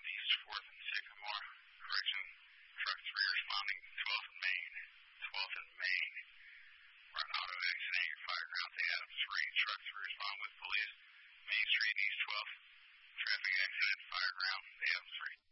southeast, 4th and Sycamore. Correction, truck 3 responding, 12th and Main. 12th and Main. We're an auto accident, your fire ground, they have 3, truck 3 respond with police.